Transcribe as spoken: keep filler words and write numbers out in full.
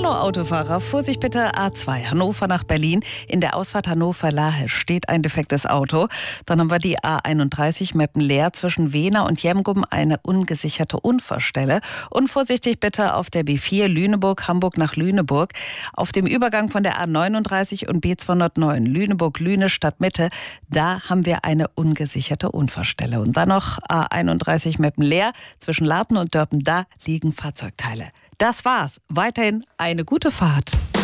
Hallo Autofahrer, Vorsicht bitte A zwei, Hannover nach Berlin. In der Ausfahrt Hannover-Lahe steht ein defektes Auto. Dann haben wir die A einunddreißig Meppen-Leer zwischen Wehna und Jemgum, eine ungesicherte Unfallstelle. Und vorsichtig bitte auf der B vier Lüneburg, Hamburg nach Lüneburg. Auf dem Übergang von der A neununddreißig und B zweihundertneun Lüneburg-Lüne Stadtmitte, da haben wir eine ungesicherte Unfallstelle. Und dann noch A einunddreißig Meppen-Leer zwischen Laten und Dörpen, da liegen Fahrzeugteile. Das war's. Weiterhin eine gute Fahrt.